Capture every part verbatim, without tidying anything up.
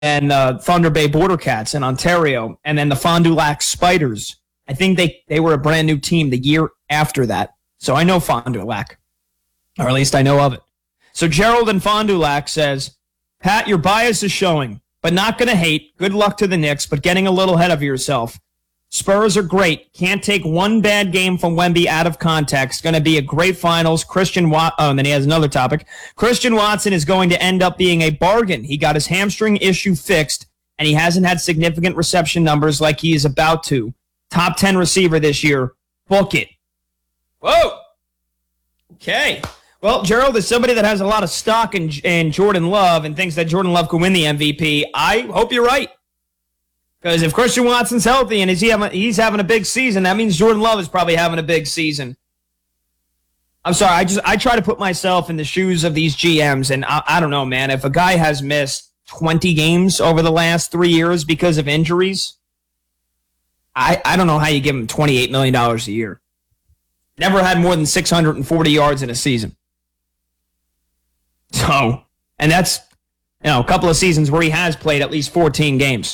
and uh, Thunder Bay Border Cats in Ontario, and then the Fond du Lac Spiders. I think they, they were a brand new team the year after that. So I know Fond du Lac, or at least I know of it. So Gerald in Fond du Lac says, Pat, your bias is showing, but not going to hate. Good luck to the Knicks, but getting a little ahead of yourself. Spurs are great. Can't take one bad game from Wemby out of context. Going to be a great finals. Christian Wat- oh, and then he has another topic. Christian Watson is going to end up being a bargain. He got his hamstring issue fixed, and he hasn't had significant reception numbers like he is about to. Top ten receiver this year. Book it. Whoa. Okay. Well, Gerald is somebody that has a lot of stock in, in Jordan Love and thinks that Jordan Love could win the M V P. I hope you're right. Because if Christian Watson's healthy and he's having, he's having a big season, that means Jordan Love is probably having a big season. I'm sorry, I just I try to put myself in the shoes of these G Ms, and I, I don't know, man. If a guy has missed twenty games over the last three years because of injuries, I, I don't know how you give him twenty-eight million dollars a year. Never had more than six hundred forty yards in a season. So, and that's, you know, a couple of seasons where he has played at least fourteen games.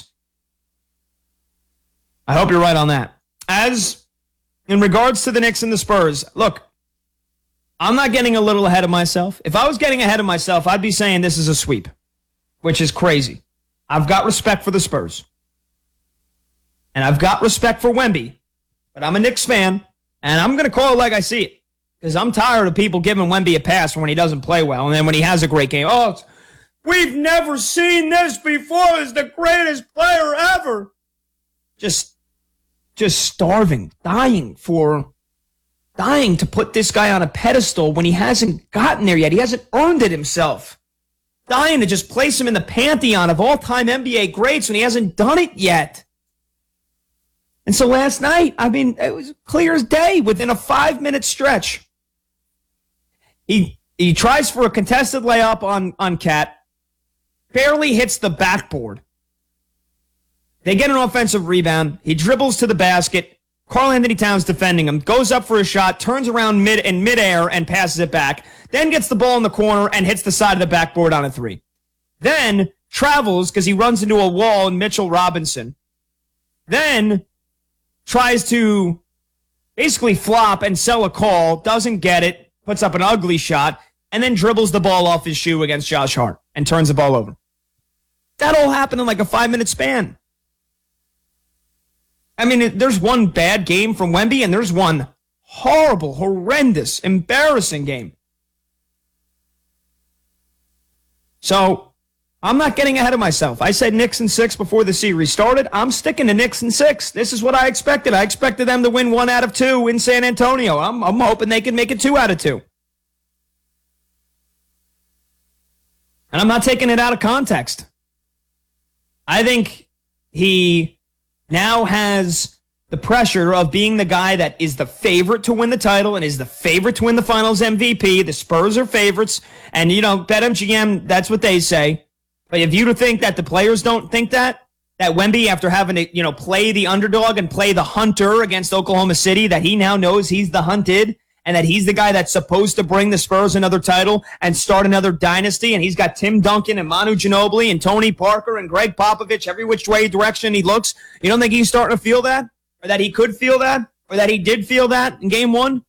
I hope you're right on that. As in regards to the Knicks and the Spurs, look, I'm not getting a little ahead of myself. If I was getting ahead of myself, I'd be saying this is a sweep, which is crazy. I've got respect for the Spurs. And I've got respect for Wemby. But I'm a Knicks fan, and I'm going to call it like I see it. Because I'm tired of people giving Wemby a pass when he doesn't play well. And then when he has a great game, oh, it's, we've never seen this before. He's the greatest player ever. Just... Just starving, dying for, dying to put this guy on a pedestal when he hasn't gotten there yet. He hasn't earned it himself. Dying to just place him in the pantheon of all-time N B A greats when he hasn't done it yet. And so last night, I mean, it was clear as day within a five-minute stretch. He he tries for a contested layup on, on Cat, barely hits the backboard. They get an offensive rebound. He dribbles to the basket. Karl Anthony Towns defending him. Goes up for a shot. Turns around mid in midair and passes it back. Then gets the ball in the corner and hits the side of the backboard on a three. Then travels because he runs into a wall in Mitchell Robinson. Then tries to basically flop and sell a call. Doesn't get it. Puts up an ugly shot. And then dribbles the ball off his shoe against Josh Hart and turns the ball over. That all happened in like a five-minute span. I mean, there's one bad game from Wemby, and there's one horrible, horrendous, embarrassing game. So, I'm not getting ahead of myself. I said Knicks in six before the series started. I'm sticking to Knicks in six. This is what I expected. I expected them to win one out of two in San Antonio. I'm, I'm hoping they can make it two out of two. And I'm not taking it out of context. I think he now has the pressure of being the guy that is the favorite to win the title and is the favorite to win the finals M V P. The Spurs are favorites. And, you know, BetMGM, that's what they say. But if you to think that the players don't think that, that Wemby, after having to, you know, play the underdog and play the hunter against Oklahoma City, that he now knows he's the hunted and that he's the guy that's supposed to bring the Spurs another title and start another dynasty, and he's got Tim Duncan and Manu Ginobili and Tony Parker and Greg Popovich every which way direction he looks. You don't think he's starting to feel that? Or that he could feel that? Or that he did feel that in game one?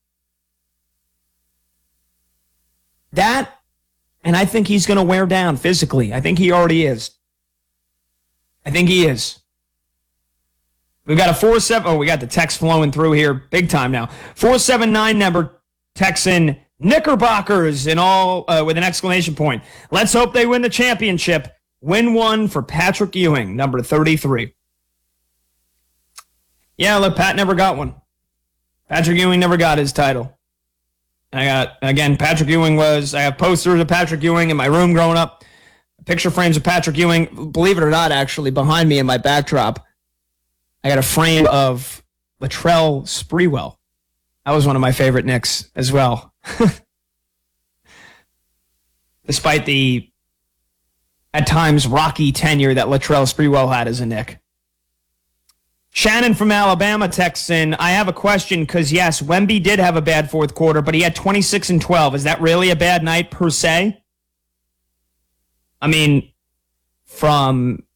That, and I think he's going to wear down physically. I think he already is. I think he is. We've got a four seven. Oh, we got the text flowing through here big time now. four seven nine number texts in Knickerbockers and all uh, with an exclamation point. Let's hope they win the championship. Win one for Patrick Ewing, number thirty-three. Yeah, look, Pat never got one. Patrick Ewing never got his title. I got, again, Patrick Ewing was, I have posters of Patrick Ewing in my room growing up. Picture frames of Patrick Ewing, believe it or not, actually, behind me in my backdrop. I got a frame of Latrell Sprewell. That was one of my favorite Knicks as well. Despite the, at times, rocky tenure that Latrell Sprewell had as a Knick. Shannon from Alabama texts in, I have a question because, yes, Wemby did have a bad fourth quarter, but he had twenty-six and twelve. Is that really a bad night per se? I mean, from